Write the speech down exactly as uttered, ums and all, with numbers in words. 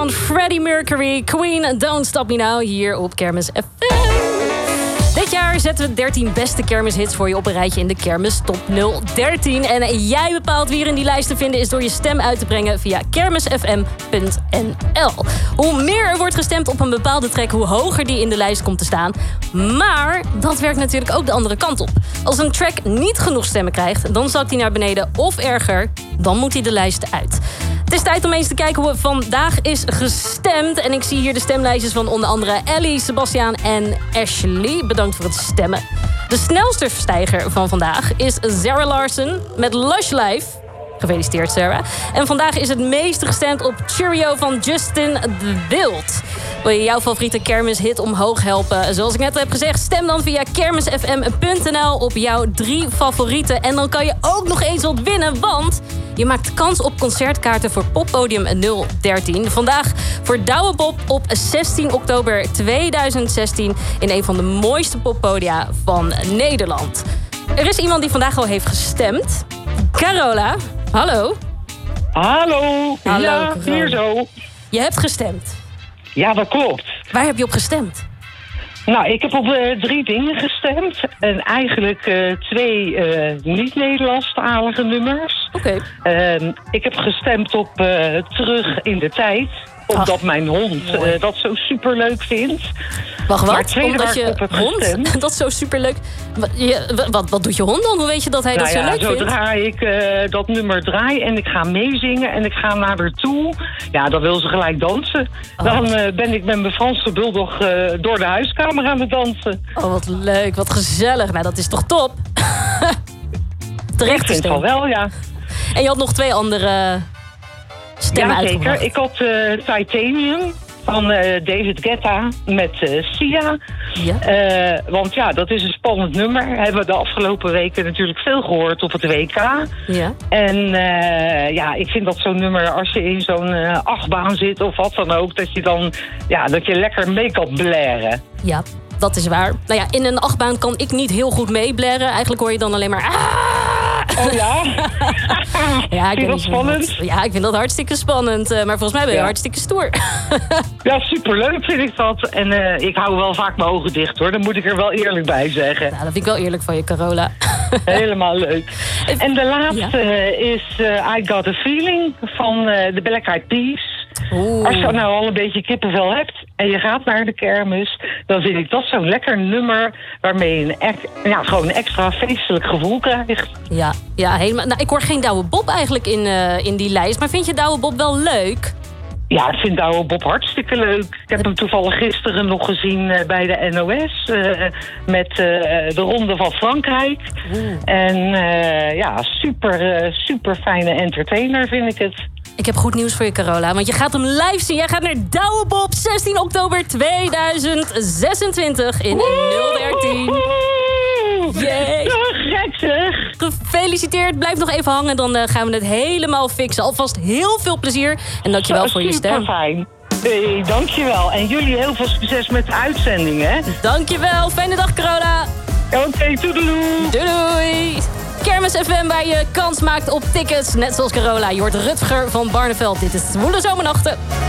Freddie Mercury, Queen, Don't Stop Me Now, hier op Kermis F M. Dit jaar zetten we dertien beste kermishits voor je op een rijtje in de Kermis Top nul dertien. En jij bepaalt wie er in die lijst te vinden is door je stem uit te brengen via kermis f m punt n l. Hoe meer er wordt gestemd op een bepaalde track, hoe hoger die in de lijst komt te staan. Maar dat werkt natuurlijk ook de andere kant op. Als een track niet genoeg stemmen krijgt, dan zakt hij naar beneden of erger, dan moet hij de lijst uit. Het is tijd om eens te kijken hoe vandaag is gestemd. En ik zie hier de stemlijstjes van onder andere Ellie, Sebastiaan en Ashley. Bedankt voor het stemmen. De snelste stijger van vandaag is Zara Larsson met Lush Life. Gefeliciteerd, Sarah. En vandaag is het meeste gestemd op Cheerio van Justin the Wild. Wil je jouw favoriete kermishit omhoog helpen? Zoals ik net heb gezegd, stem dan via kermis f m punt n l op jouw drie favorieten. En dan kan je ook nog eens wat winnen, want je maakt kans op concertkaarten voor Poppodium nul dertien. Vandaag voor Douwe Bob op zestien oktober tweeduizend zestien... in een van de mooiste poppodia van Nederland. Er is iemand die vandaag al heeft gestemd. Carola, hallo. Hallo. Hallo, ja, Carola. hier zo. Je hebt gestemd. Ja, dat klopt. Waar heb je op gestemd? Nou, ik heb op uh, drie dingen gestemd. En eigenlijk uh, twee uh, niet-Nederlandstalige nummers. Oké. Okay. Uh, ik heb gestemd op uh, Terug in de Tijd. Omdat Ach, mijn hond uh, dat zo superleuk vindt. Wacht, wat? Maar Omdat je hond dat zo superleuk... Wat, je, wat, wat doet je hond dan? Hoe weet je dat hij nou dat zo ja, leuk vindt? Zodra ik uh, dat nummer draai en ik ga meezingen en ik ga naar haar toe... ja, dan wil ze gelijk dansen. Oh. Dan uh, ben ik met mijn Franse bulldog uh, door de huiskamer aan het dansen. Oh, wat leuk, wat gezellig. Nou, dat is toch top? Terecht ik vind wel wel, ja. En je had nog twee andere stemmen ja, uitgebracht. Zeker. Ik had uh, Titanium van uh, David Guetta met uh, Sia. Ja. Uh, want ja, dat is een spannend nummer. Hebben we de afgelopen weken natuurlijk veel gehoord op het W K. Ja. En uh, ja, ik vind dat zo'n nummer, als je in zo'n uh, achtbaan zit of wat dan ook, dat je dan ja, dat je lekker mee kan blaren. Ja, dat is waar. Nou ja, in een achtbaan kan ik niet heel goed meeblaren. Eigenlijk hoor je dan alleen maar... Ah! Oh ja? Ja, ik vind je dat spannend? Dat, ja, ik vind dat hartstikke spannend. Uh, maar volgens mij ben je ja. hartstikke stoer. Ja, superleuk vind ik dat. En uh, ik hou wel vaak mijn ogen dicht, hoor. Dan moet ik er wel eerlijk bij zeggen. Nou, dat vind ik wel eerlijk van je, Carola. Helemaal leuk. En de laatste ja. is uh, I Got a Feeling van uh, de Black Eyed Peas. Oeh. Als je nou al een beetje kippenvel hebt en je gaat naar de kermis, dan vind ik dat zo'n lekker nummer waarmee je een echt, ja, gewoon een extra feestelijk gevoel krijgt. Ja, ja helemaal. Nou, ik hoor geen Douwe Bob eigenlijk in, uh, in die lijst, maar vind je Douwe Bob wel leuk? Ja, ik vind Douwe Bob hartstikke leuk. Ik heb hem toevallig gisteren nog gezien uh, bij de N O S uh, met uh, de Ronde van Frankrijk. Oeh. En uh, ja, super, uh, super fijne entertainer vind ik het. Ik heb goed nieuws voor je, Carola, want je gaat hem live zien. Jij gaat naar Douwe Bob, zestien oktober tweeduizend zesentwintig in nul dertien. Yay. Zo gek zeg. Gefeliciteerd. Blijf nog even hangen, dan uh, gaan we het helemaal fixen. Alvast heel veel plezier en dankjewel voor je stem. Super fijn. Hey, dankjewel. En jullie heel veel succes met de uitzending, hè? Dankjewel. Fijne dag, Carola. Oké, okay, toedeloe. Doei doei. Kermis F M waar je kans maakt op tickets. Net zoals Carola. Je hoort Rutger van Barneveld. Dit is Zwoele Zomernachten.